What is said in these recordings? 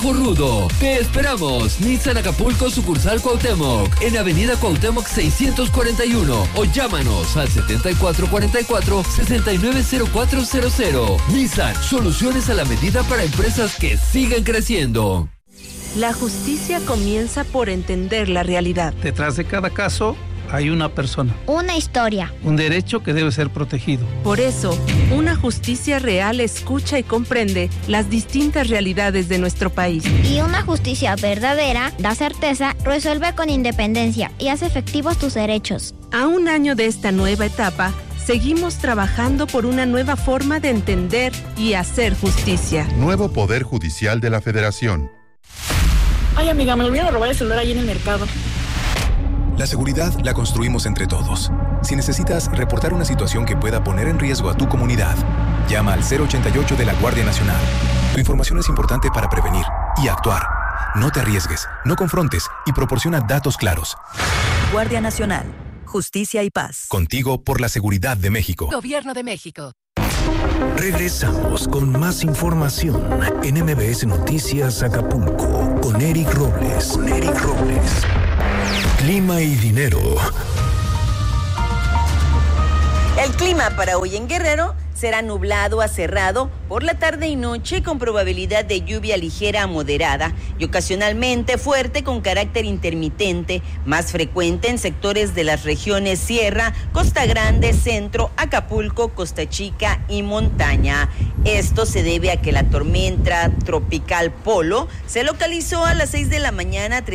Rudo. Te esperamos. Nissan Acapulco, sucursal Cuauhtémoc, en Avenida Cuauhtémoc 641, o llámanos al 7444-690400. Nissan, soluciones a la medida para empresas que siguen creciendo. La justicia comienza por entender la realidad. Detrás de cada caso hay una persona. Una historia. Un derecho que debe ser protegido. Por eso, una justicia real escucha y comprende las distintas realidades de nuestro país. Y una justicia verdadera da certeza, resuelve con independencia y hace efectivos tus derechos. A un año de esta nueva etapa, seguimos trabajando por una nueva forma de entender y hacer justicia. Nuevo Poder Judicial de la Federación. Ay, amiga, me olvidé de robar el celular ahí en el mercado. La seguridad la construimos entre todos. Si necesitas reportar una situación que pueda poner en riesgo a tu comunidad, llama al 088 de la Guardia Nacional. Tu información es importante para prevenir y actuar. No te arriesgues, no confrontes y proporciona datos claros. Guardia Nacional. Justicia y paz. Contigo por la seguridad de México. Gobierno de México. Regresamos con más información en MBS Noticias Acapulco con Eric Robles. Clima y dinero. El clima para hoy en Guerrero será nublado a cerrado por la tarde y noche, con probabilidad de lluvia ligera a moderada y ocasionalmente fuerte con carácter intermitente, más frecuente en sectores de las regiones Sierra, Costa Grande, Centro, Acapulco, Costa Chica y Montaña. Esto se debe a que la tormenta tropical Polo se localizó a las 6 de la mañana a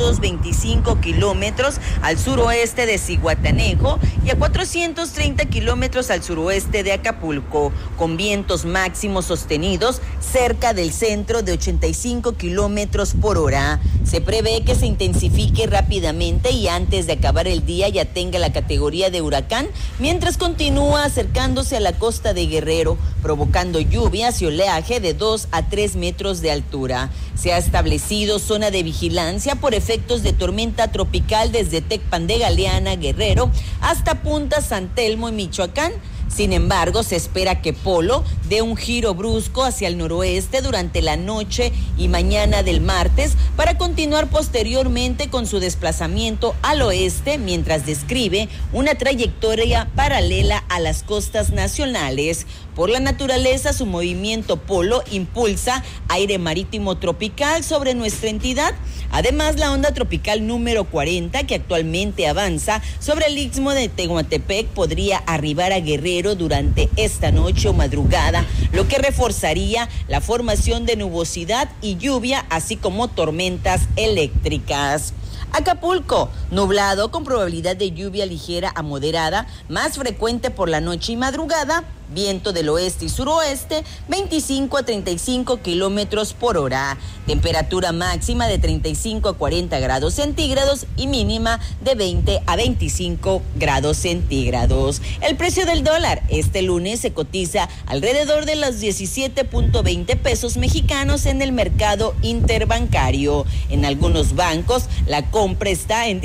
325 kilómetros al suroeste de Zihuatanejo y a 430 kilómetros al suroeste de Acapulco, con vientos máximos sostenidos cerca del centro de 85 kilómetros por hora. Se prevé que se intensifique rápidamente y antes de acabar el día ya tenga la categoría de huracán, mientras continúa acercándose a la costa de Guerrero, provocando lluvias y oleaje de 2 a 3 metros de altura. Se ha establecido zona de vigilancia por efectos de tormenta tropical desde Tecpan de Galeana, Guerrero, hasta Punta San Telmo y Michoacán. Sin embargo, se espera que Polo dé un giro brusco hacia el noroeste durante la noche y mañana del martes para continuar posteriormente con su desplazamiento al oeste, mientras describe una trayectoria paralela a las costas nacionales. Por la naturaleza, su movimiento Polo impulsa aire marítimo tropical sobre nuestra entidad. Además, la onda tropical número 40, que actualmente avanza sobre el istmo de Tehuantepec, podría arribar a Guerrero durante esta noche o madrugada, lo que reforzaría la formación de nubosidad y lluvia, así como tormentas eléctricas. Acapulco, nublado con probabilidad de lluvia ligera a moderada, más frecuente por la noche y madrugada, viento del oeste y suroeste, 25 a 35 kilómetros por hora. Temperatura máxima de 35 a 40 grados centígrados y mínima de 20 a 25 grados centígrados. El precio del dólar este lunes se cotiza alrededor de los 17.20 pesos mexicanos en el mercado interbancario. En algunos bancos, la compra está en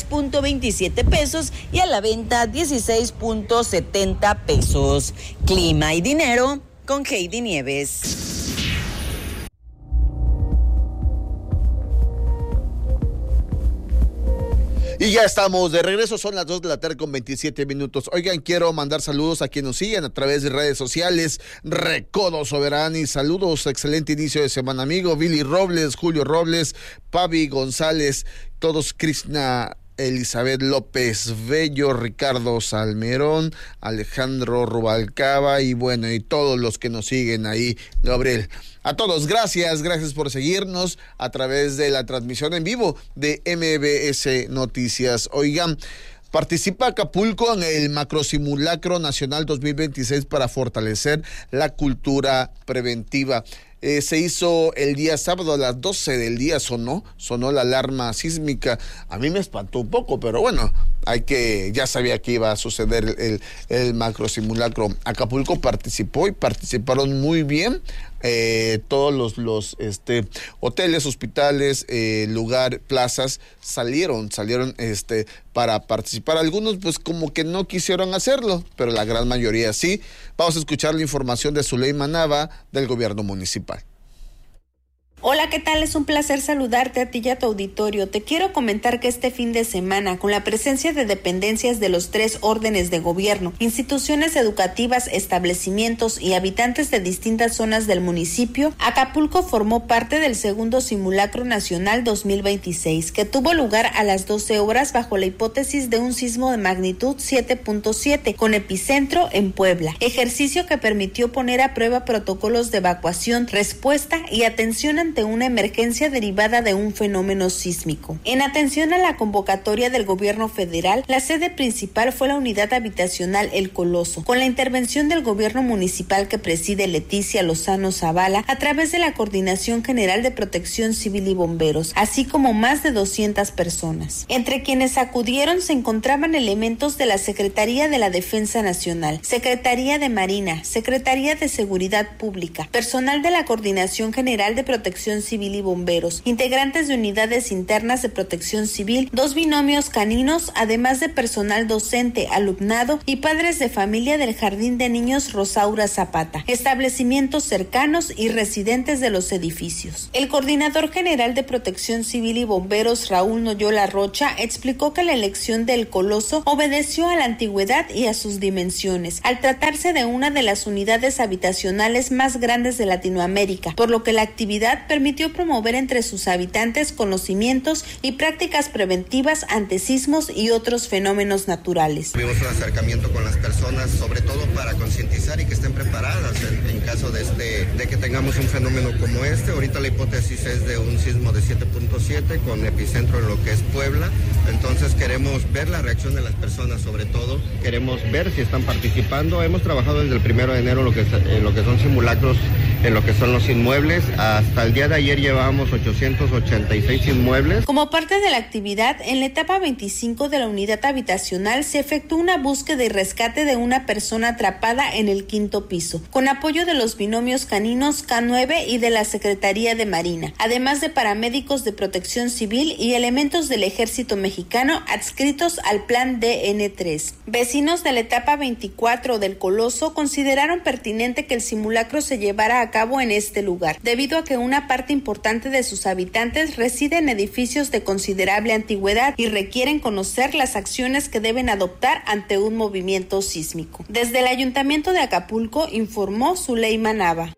16.27 pesos y a la venta 16.70 pesos. Clima y dinero con Heidi Nieves. Y ya estamos de regreso, son las 2 de la tarde con 27 minutos. Oigan, quiero mandar saludos a quienes nos siguen a través de redes sociales. Recodo Soberani, saludos, excelente inicio de semana, amigo. Billy Robles, Julio Robles, Pavi González, todos, Krishna Elizabeth López Bello, Ricardo Salmerón, Alejandro Rubalcaba y bueno, y todos los que nos siguen ahí, Gabriel. A todos, gracias por seguirnos a través de la transmisión en vivo de MBS Noticias. Oigan, participa Acapulco en el Macrosimulacro Nacional 2026 para fortalecer la cultura preventiva. Se hizo el día sábado a las 12 del día, sonó la alarma sísmica. A mí me espantó un poco, pero bueno, ya sabía que iba a suceder el macrosimulacro. Acapulco participó y participaron muy bien. Todos los hoteles, hospitales, plazas salieron para participar. Algunos pues como que no quisieron hacerlo, pero la gran mayoría sí. Vamos a escuchar la información de Zuleima Nava del gobierno municipal. Hola, ¿qué tal? Es un placer saludarte a ti y a tu auditorio. Te quiero comentar que este fin de semana, con la presencia de dependencias de los 3 órdenes de gobierno, instituciones educativas, establecimientos y habitantes de distintas zonas del municipio, Acapulco formó parte del segundo Simulacro Nacional 2026, que tuvo lugar a las 12 horas bajo la hipótesis de un sismo de magnitud 7.7, con epicentro en Puebla, ejercicio que permitió poner a prueba protocolos de evacuación, respuesta y atención ante una emergencia derivada de un fenómeno sísmico. En atención a la convocatoria del gobierno federal, la sede principal fue la unidad habitacional El Coloso, con la intervención del gobierno municipal que preside Leticia Lozano Zavala a través de la Coordinación General de Protección Civil y Bomberos, así como más de 200 personas. Entre quienes acudieron se encontraban elementos de la Secretaría de la Defensa Nacional, Secretaría de Marina, Secretaría de Seguridad Pública, personal de la Coordinación General de Protección Civil y Bomberos, integrantes de unidades internas de protección civil, 2 binomios caninos, además de personal docente, alumnado y padres de familia del Jardín de Niños Rosaura Zapata, establecimientos cercanos y residentes de los edificios. El coordinador general de Protección Civil y Bomberos, Raúl Noyola Rocha, explicó que la elección del Coloso obedeció a la antigüedad y a sus dimensiones, al tratarse de una de las unidades habitacionales más grandes de Latinoamérica, por lo que la actividad permitió promover entre sus habitantes conocimientos y prácticas preventivas ante sismos y otros fenómenos naturales. Tuvimos un acercamiento con las personas, sobre todo para concientizar y que estén preparadas en caso de que tengamos un fenómeno como este. Ahorita la hipótesis es de un sismo de 7.7 con epicentro en lo que es Puebla. Entonces queremos ver la reacción de las personas, sobre todo queremos ver si están participando. Hemos trabajado desde el 1 de enero en lo que son simulacros, en lo que son los inmuebles. Hasta el día de ayer llevábamos 886 inmuebles. Como parte de la actividad, en la etapa 25 de la unidad habitacional se efectuó una búsqueda y rescate de una persona atrapada en el 5º piso, con apoyo de los binomios caninos K9 y de la Secretaría de Marina, además de paramédicos de Protección Civil y elementos del Ejército Mexicano adscritos al Plan DN3. Vecinos de la etapa 24 del Coloso consideraron pertinente que el simulacro se llevara a cabo en este lugar, debido a que una parte importante de sus habitantes reside en edificios de considerable antigüedad y requieren conocer las acciones que deben adoptar ante un movimiento sísmico. Desde el Ayuntamiento de Acapulco informó Zuleima Nava.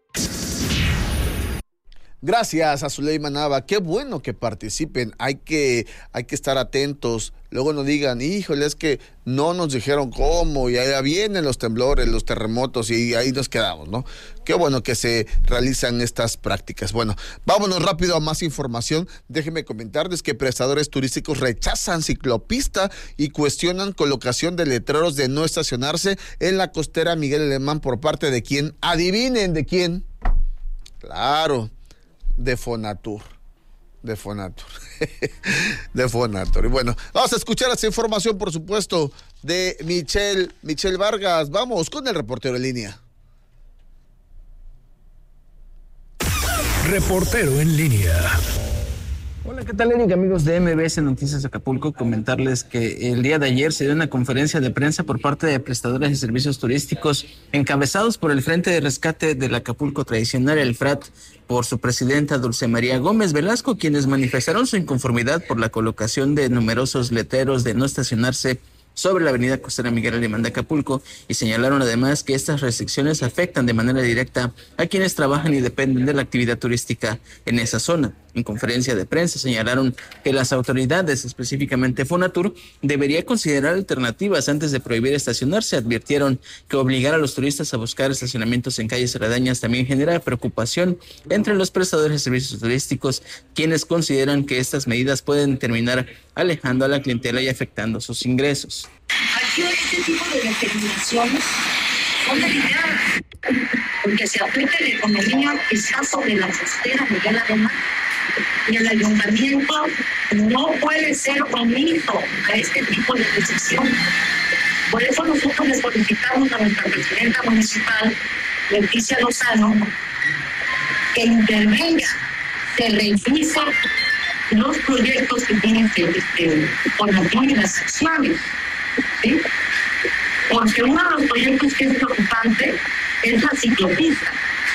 Gracias a Zuleima Nava, qué bueno que participen, hay que estar atentos, luego no digan, híjole, es que no nos dijeron cómo, y allá vienen los temblores, los terremotos, y ahí nos quedamos, ¿no? Qué bueno que se realizan estas prácticas. Bueno, vámonos rápido a más información. Déjenme comentarles que prestadores turísticos rechazan ciclopista y cuestionan colocación de letreros de no estacionarse en la costera Miguel Alemán por parte de quién, adivinen de quién, claro, de Fonatur. De Fonatur. Y bueno, vamos a escuchar esa información, por supuesto, de Michelle Vargas. Vamos con el reportero en línea. Reportero en línea. Hola, ¿qué tal, Eric? Amigos de MBS Noticias Acapulco, comentarles que el día de ayer se dio una conferencia de prensa por parte de prestadores de servicios turísticos encabezados por el Frente de Rescate del Acapulco Tradicional, el FRAT, por su presidenta Dulce María Gómez Velasco, quienes manifestaron su inconformidad por la colocación de numerosos letreros de no estacionarse sobre la avenida costera Miguel Alemán de Acapulco, y señalaron además que estas restricciones afectan de manera directa a quienes trabajan y dependen de la actividad turística en esa zona. En conferencia de prensa señalaron que las autoridades, específicamente Fonatur, debería considerar alternativas antes de prohibir estacionarse. Advirtieron que obligar a los turistas a buscar estacionamientos en calles aledañas también genera preocupación entre los prestadores de servicios turísticos, quienes consideran que estas medidas pueden terminar alejando a la clientela y afectando sus ingresos. Aquí este tipo de determinaciones son delicadas, porque se afecta la economía que está sobre la costera Miguel Alemán, y el ayuntamiento no puede ser omiso a este tipo de decisión. Por eso nosotros le solicitamos a nuestra presidenta municipal, Leticia Lozano, que intervenga, que revise los proyectos que tienen que poner las acciones, ¿sí? Porque uno de los proyectos que es preocupante es la ciclopista.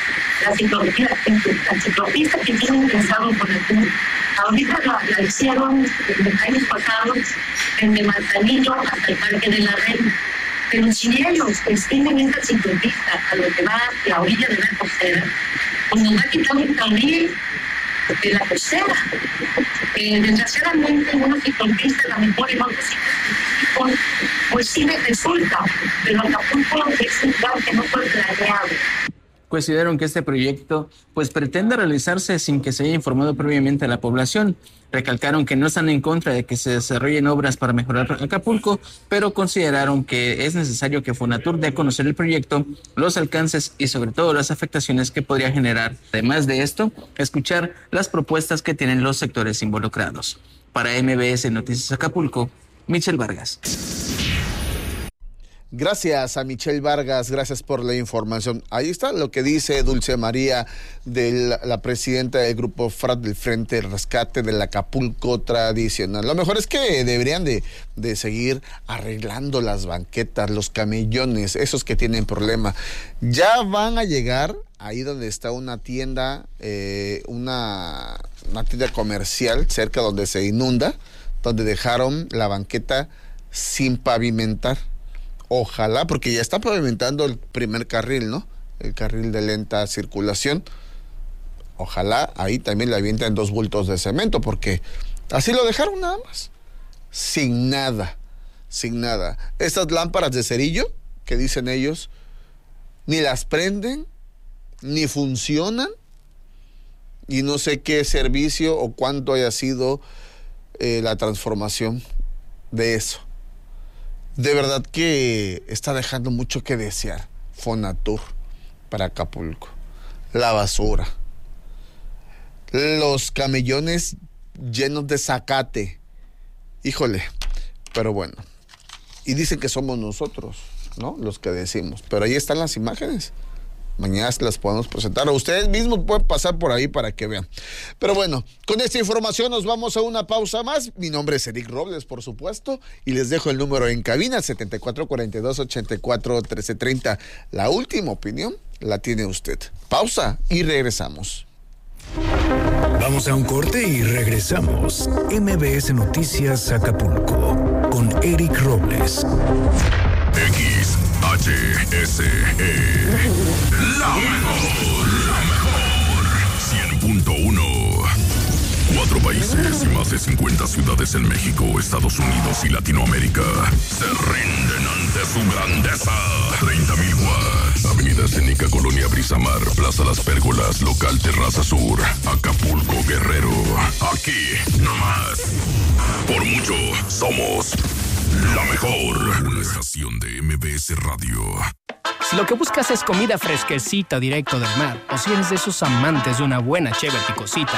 La ciclopista que tienen pensado por aquí, ahorita la hicieron en los años pasados desde Manzanillo hasta el Parque de la Reina. Pero si ellos extienden esta ciclopista a lo que va a la orilla de la costera, pues nos va a quitar un carril de la costera. Desgraciadamente, una ciclopista, la mejor en otros sitios, pues sí me resulta, pero Acapulco es un lugar que no fue planeado. Consideraron que este proyecto pues pretende realizarse sin que se haya informado previamente a la población. Recalcaron que no están en contra de que se desarrollen obras para mejorar Acapulco, pero consideraron que es necesario que Fonatur dé a conocer el proyecto, los alcances y sobre todo las afectaciones que podría generar. Además de esto, escuchar las propuestas que tienen los sectores involucrados. Para MBS Noticias Acapulco, Michelle Vargas. Gracias a Michelle Vargas, gracias por la información. Ahí está lo que dice Dulce María, de la presidenta del grupo FRAT del Frente de Rescate del Acapulco Tradicional. Lo mejor es que deberían de seguir arreglando las banquetas, los camellones, esos que tienen problema. Ya van a llegar ahí donde está una tienda, una tienda comercial cerca donde se inunda, donde dejaron la banqueta sin pavimentar. Ojalá, porque ya está pavimentando el primer carril, ¿no? El carril de lenta circulación. Ojalá ahí también le avienten 2 bultos de cemento, porque así lo dejaron nada más. Sin nada. Estas lámparas de cerillo, que dicen ellos, ni las prenden, ni funcionan, y no sé qué servicio o cuánto haya sido la transformación de eso. De verdad que está dejando mucho que desear Fonatur para Acapulco. La basura, los camellones llenos de zacate. Híjole, pero bueno. Y dicen que somos nosotros, ¿no? Los que decimos. Pero ahí están las imágenes. Mañana las podemos presentar. O ustedes mismos pueden pasar por ahí para que vean. Pero bueno, con esta información nos vamos a una pausa más. Mi nombre es Eric Robles, por supuesto, y les dejo el número en cabina, 7442-84-1330. La última opinión la tiene usted. Pausa y regresamos. Vamos a un corte y regresamos. MBS Noticias Acapulco con Eric Robles. XHSE, la mejor, 100.1. 4 países y más de 50 ciudades en México, Estados Unidos y Latinoamérica se rinden ante su grandeza. 30,000 watts. Avenida Escénica, Colonia Brisamar, Plaza Las Pérgolas, Local Terraza Sur, Acapulco, Guerrero. Aquí, nomás. Por mucho, somos la mejor. Una estación de MBS Radio. Si lo que buscas es comida fresquecita directo del mar, o si eres de esos amantes de una buena cheve picosita,